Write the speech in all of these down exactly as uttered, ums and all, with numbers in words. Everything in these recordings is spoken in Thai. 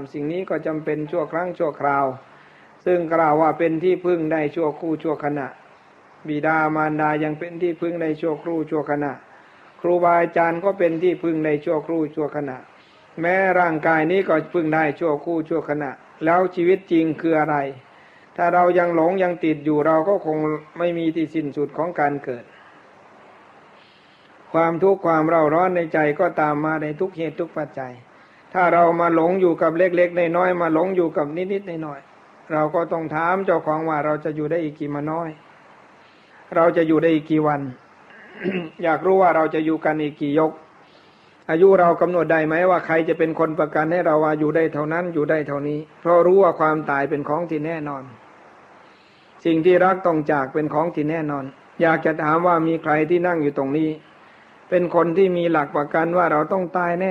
สิ่งนี้ก็จำเป็นชั่วครั้งชั่วคราวซึ่งกล่าวว่าเป็นที่พึ่งได้ชั่วครู่ชั่วขณะบิดามารดายังเป็นที่พึ่งได้ชั่วครู่ชั่วขณะครูบาอาจารย์ก็เป็นที่พึ่งได้ชั่วครู่ชั่วขณะแม้ร่างกายนี้ก็พึ่งได้ชั่วครู่ชั่วขณะแล้วชีวิตจริงคืออะไรถ้าเรายังหลงยังติดอยู่เราก็คงไม่มีที่สิ้นสุดของการเกิดความทุกข์ความเร่าร้อนในใจก็ตามมาในทุกเหตุทุกปัจจัยถ้าเรามาหลงอยู่กับเล็กๆน้อยๆมาหลงอยู่กับนิดๆน้อยๆเราก็ต้องถามเจ้าของว่าเราจะอยู่ได้อีกกี่มาน้อยเราจะอยู่ได้อีกกี่วัน อยากรู้ว่าเราจะอยู่กันอีกกี่ยกอายุเรากำหนดได้ไหมว่าใครจะเป็นคนประกันให้เราว่าอยู่ได้เท่านั้นอยู่ได้เท่านี้เพราะรู้ว่าความตายเป็นของที่แน่นอนสิ่งที่รักต้องจากเป็นของที่แน่นอนอยากจะถามว่ามีใครที่นั่งอยู่ตรงนี้เป็นคนที่มีหลักประกันว่าเราต้องตายแน่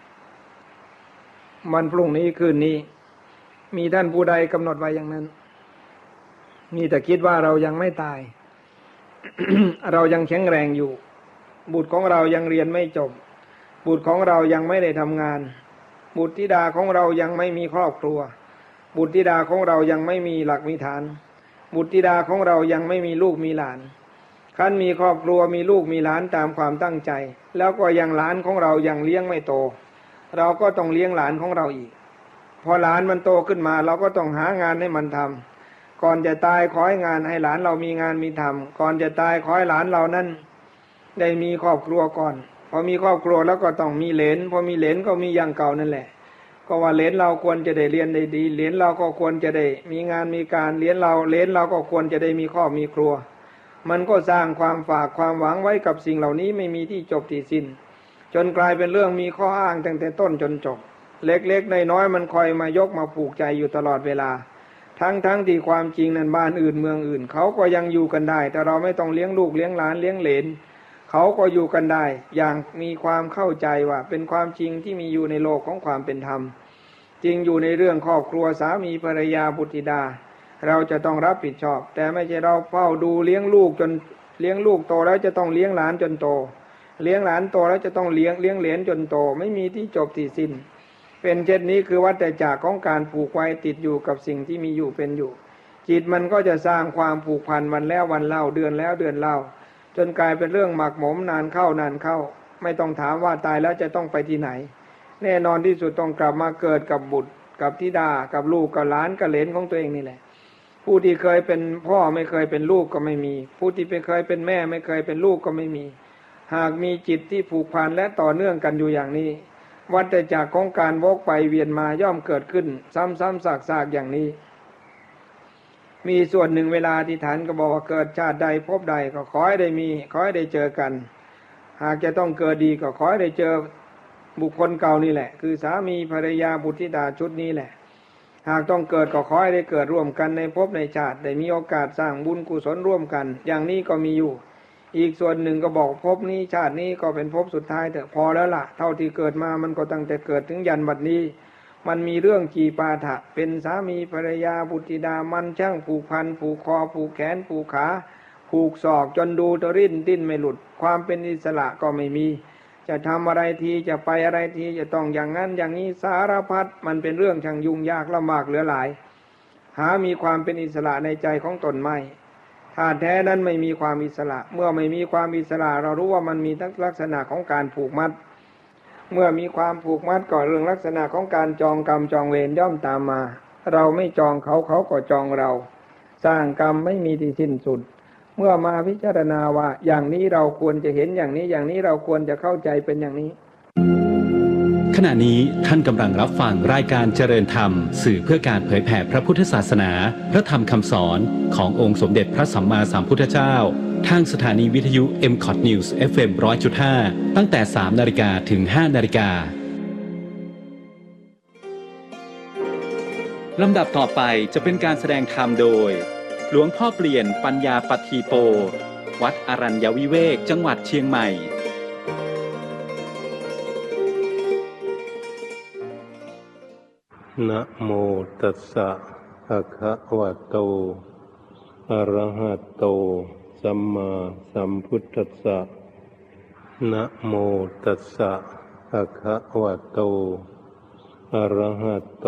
วันพรุ่งนี้คืนนี้มีท่านผู้ใดกำหนดไว้อย่างนั้นมีแต่คิดว่าเรายังไม่ตาย เรายังแข็งแรงอยู่บุตรของเรายังเรียนไม่จบบุตรของเรายังไม่ได้ทำงานบุตรธิดาของเรายังไม่มีครอบครัวบุตรธิดาของเรายังไม่มีหลักมีฐานบุตรธิดาของเรายังไม่มีลูกมีหลานคันมีครอบครัวมีลูกมีหลานตามความตั้งใจแล้วก็ยังหลานของเรายังเลี้ยงไม่โตเราก็ต้องเลี้ยงหลานของเราอีกพอหลานมันโตขึ้นมาเราก็ต้องหางานให้มันทำก่อนจะตายขอให้งานให้หลานเรามีงานมีทำก่อนจะตายขอให้หลานเรานั้นได้มีครอบครัวก่อนพอมีครอบครัวแล้วก็ต้องมีเหลนพอมีเหลนก็มีอย่างเก่านั่นแหละก็ว่าเหลนเราควรจะได้เรียนได้ดีเหลนเราก็ควรจะได้มีงานมีการเหลนเราเหลนเราก็ควรจะได้มีครอบมีครัวมันก็สร้างความฝากความหวังไว้กับสิ่งเหล่านี้ไม่มีที่จบที่สิ้นจนกลายเป็นเรื่องมีข้ออ้างตั้งแต่ต้นจนจบเล็กๆน้อยๆมันคอยมายกมาผูกใจอยู่ตลอดเวลาทั้งๆ ท, ที่ความจริงนั้นบ้านอื่นเมืองอื่นเขาก็ยังอยู่กันได้แต่เราไม่ต้องเลี้ยงลูกเลี้ยงหลานเลี้ยงเหลนเขาก็อยู่กันได้อย่างมีความเข้าใจว่าเป็นความจริงที่มีอยู่ในโลกของความเป็นธรรมจริงอยู่ในเรื่องครอบครัวสามีภรรยาบุตรธิดาเราจะต้องรับผิดชอบแต่ไม่ใช่เราเฝ้าดูเลี้ยงลูกจนเลี้ยงลูกโตแล้วจะต้องเลี้ยงหลานจนโตเลี้ยงหลานโตแล้วจะต้องเลี้ยงเลี้ยงเหลนจนโตไม่มีที่จบที่สิ้นเป็นเช่นนี้คือวัฏจักรของการผูกไว้ติดอยู่กับสิ่งที่มีอยู่เป็นอยู่จิตมันก็จะสร้างความผูกพันวันแล้ววันเล่าเดือนแล้วเดือนเล่าจนกลายเป็นเรื่องหมักหมมนานเข้านานเข้าไม่ต้องถามว่าตายแล้วจะต้องไปที่ไหนแน่นอนที่สุดต้องกลับมาเกิดกับบุตรกับธิดากับลูกกับหลานกับเหลนของตัวเองนี่แหละผู้ที่เคยเป็นพ่อไม่เคยเป็นลูกก็ไม่มีผู้ที่เคยเป็นแม่ไม่เคยเป็นลูกก็ไม่มีหากมีจิตที่ผูกพันและต่อเนื่องกันอยู่อย่างนี้วัฏจักรของการวกไปเวียนมาย่อมเกิดขึ้นซ้ำๆซากๆอย่างนี้มีส่วนหนึ่งเวลาที่ฐานก็บอกว่าเกิดชาติใดพบใดก็ขอให้ได้มีขอให้ได้เจอกันหากจะต้องเกิดดีก็ขอให้ได้เจอบุคคลเก่านี่แหละคือสามีภรรยาบุตรธิดาชุดนี้แหละหากต้องเกิดก็ขอให้ได้เกิดร่วมกันในภพในชาติได้มีโอกาสสร้างบุญกุศลร่วมกันอย่างนี้ก็มีอยู่อีกส่วนหนึ่งก็บอกภพนี้ชาตินี้ก็เป็นภพสุดท้ายเถอะพอแล้วล่ะเท่าที่เกิดมามันก็ตั้งแต่เกิดถึงยันบัดนี้มันมีเรื่องกี่ปาฐะเป็นสามีภรรยาบุตรธิดามันช่างผูกพันผูกคอผูกแขนผูกขาผูกศอกจนดูตะริ้นดิ้นไม่หลุดความเป็นอิสระก็ไม่มีจะทำอะไรทีจะไปอะไรทีจะต้องอย่างนั้นอย่างนี้สารพัดมันเป็นเรื่องช่างยุ่งยากลำบากเหลือหลายหามีความเป็นอิสระในใจของตนไม่ถ้าแท้นั้นไม่มีความอิสระเมื่อไม่มีความอิสระเรารู้ว่ามันมีลักษณะของการผูกมัดเมื่อมีความผูกมัดก่อเรื่องลักษณะของการจองกรรมจองเวรย่อมตามมาเราไม่จองเขาเขาก็จองเราสร้างกรรมไม่มีที่สิ้นสุดเมื่อมาพิจารณาว่าอย่างนี้เราควรจะเห็นอย่างนี้อย่างนี้เราควรจะเข้าใจเป็นอย่างนี้ขณะนี้ท่านกำลังรับฟังรายการเจริญธรรมสื่อเพื่อการเผยแผ่พระพุทธศาสนาพระธรรมคำสอนขององค์สมเด็จพระสัมมาสัมพุทธเจ้าทางสถานีวิทยุ เอ็ม คอท News เอฟ เอ็ม หนึ่งร้อยจุดห้า ตั้งแต่ สามนาฬิกา ถึง ห้านาฬิกาลำดับต่อไปจะเป็นการแสดงธรรมโดยหลวงพ่อเปลี่ยนปัญญาปัตถีโปวัดอรัญญวิเวกจังหวัดเชียงใหม่นะโมตัสสะภะคะวะโตอะระหะโตสัมมาสัมพุทธัสสะนะโมตัสสะภะคะวะโตอะระหะโต